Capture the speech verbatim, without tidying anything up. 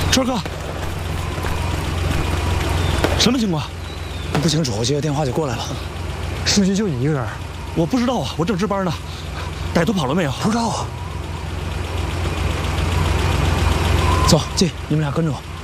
川哥，什么情况？ 不清楚，我接个电话就过来了。 市局就你一个人？ 我不知道啊，我正值班呢。歹徒跑了没有？ 不知道啊。走，进，你们俩跟着我。